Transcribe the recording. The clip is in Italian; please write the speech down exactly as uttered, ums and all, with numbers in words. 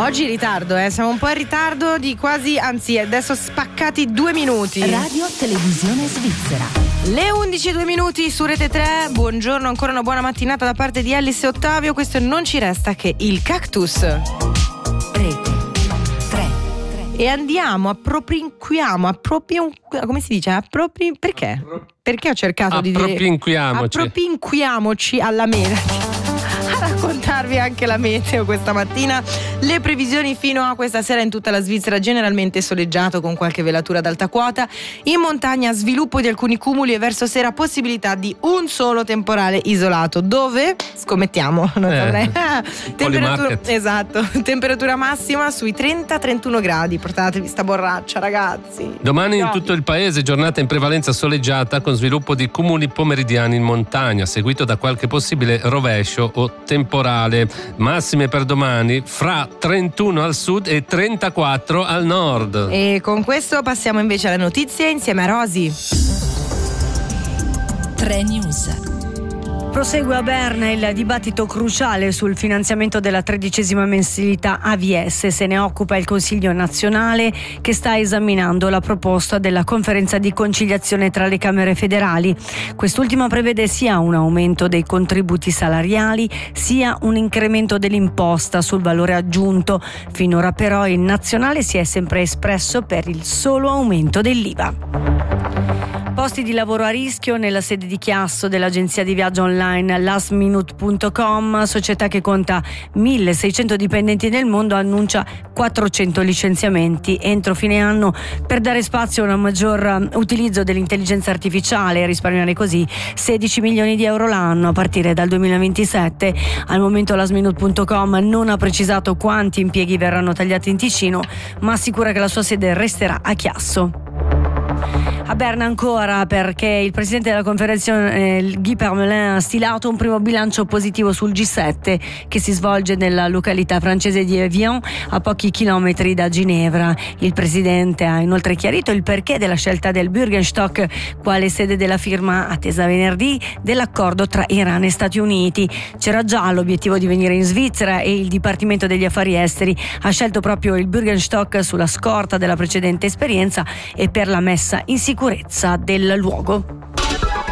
Oggi in ritardo, eh? Siamo un po' in ritardo di quasi, anzi adesso spaccati due minuti. Radio Televisione Svizzera. Le undici e due minuti su Rete tre. Buongiorno, ancora una buona mattinata da parte di Alice e Ottavio. Questo non ci resta che il Cactus. Rete tre. E andiamo, appropinquiamo, appropin, come si dice? Appropri, perché? Perché ho cercato di dire Appropinquiamoci. Appropinquiamoci alla meta. A raccontarvi anche la meteo questa mattina. Le previsioni fino a questa sera in tutta la Svizzera: generalmente soleggiato con qualche velatura ad alta quota. In montagna sviluppo di alcuni cumuli e verso sera possibilità di un solo temporale isolato. Dove? Scommettiamo, non Eh, saprei. Temperatura, Polymarket. esatto, temperatura massima sui trenta trentuno gradi. Portatevi sta borraccia, ragazzi. Domani in No. tutto il paese giornata in prevalenza soleggiata con sviluppo di cumuli pomeridiani in montagna, seguito da qualche possibile rovescio o temporale. Massime per domani fra trentuno al sud e trentaquattro al nord. E con questo passiamo invece alle notizie insieme a Rosi. tre News. Prosegue a Berna il dibattito cruciale sul finanziamento della tredicesima mensilità A V S. Se ne occupa il Consiglio nazionale, che sta esaminando la proposta della conferenza di conciliazione tra le Camere federali. Quest'ultima prevede sia un aumento dei contributi salariali sia un incremento dell'imposta sul valore aggiunto. Finora però il nazionale si è sempre espresso per il solo aumento dell'I V A. Posti di lavoro a rischio nella sede di Chiasso dell'agenzia di viaggio online last minute punto com, società che conta milleseicento dipendenti nel mondo, annuncia quattrocento licenziamenti entro fine anno per dare spazio a un maggior utilizzo dell'intelligenza artificiale e risparmiare così sedici milioni di euro l'anno a partire dal duemilaventisette. Al momento last minute punto com non ha precisato quanti impieghi verranno tagliati in Ticino, ma assicura che la sua sede resterà a Chiasso. A Berna ancora, perché il presidente della conferenza eh, Guy Parmelin ha stilato un primo bilancio positivo sul G sette che si svolge nella località francese di Evian, a pochi chilometri da Ginevra. Il presidente ha inoltre chiarito il perché della scelta del Bürgenstock quale sede della firma attesa venerdì dell'accordo tra Iran e Stati Uniti. C'era già l'obiettivo di venire in Svizzera e il Dipartimento degli Affari Esteri ha scelto proprio il Bürgenstock sulla scorta della precedente esperienza e per la messa in sicurezza del luogo.